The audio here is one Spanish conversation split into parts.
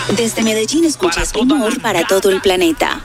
Desde Medellín escuchas Humor para todo el planeta.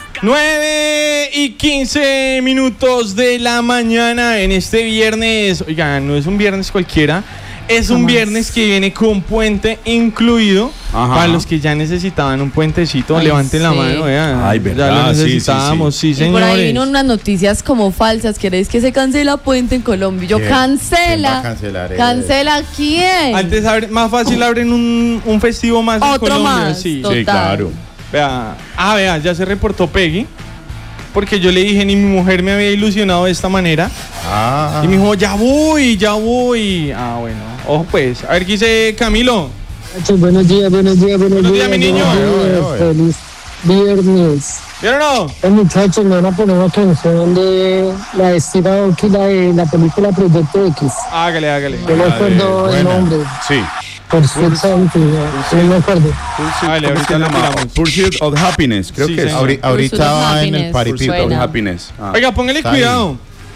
9:15 de la mañana en este viernes. Oigan, no es un viernes cualquiera. Es un viernes que viene con puente incluido. Ajá. Para los que ya necesitaban un puentecito, levanten la mano, vean. Ay, verdad, ya lo necesitábamos, sí, señores. Y por ahí vino unas noticias como falsas, ¿queréis que se cancela puente en Colombia? Yo cancela. ¿Cancela quién? Antes más fácil abren un festivo más en Colombia. Más, sí, claro. Vea, ya se reportó Peggy. Porque yo le dije, ni mi mujer me había ilusionado de esta manera. Y me dijo, ya voy. Bueno. Ojo pues. A ver qué dice Camilo. Buenos días, mi niño. Feliz viernes. ¿Vieron o no? Muchachos, me van a poner una canción de la de Steve Aoki, la película Proyecto X. Hágale. Yo no recuerdo el nombre. Sí. Pursuit Something, no me acuerdo. Ahorita la tiramos. Pursuit of Happiness, creo que es. Ahorita va en el Pursuit of Happiness. Oiga, póngale cuidado.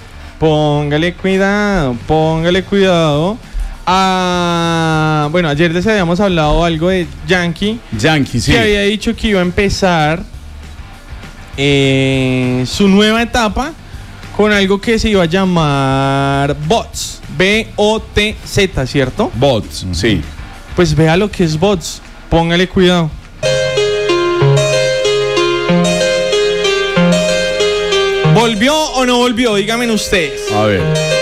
Póngale cuidado. Bueno, ayer les habíamos hablado algo de Yankee, sí. Que había dicho que iba a empezar su nueva etapa con algo que se iba a llamar Bots. B-O-T-Z, ¿cierto? Bots, sí. Pues vea lo que es Bots. Póngale cuidado. ¿Volvió o no volvió? Díganme ustedes. A ver.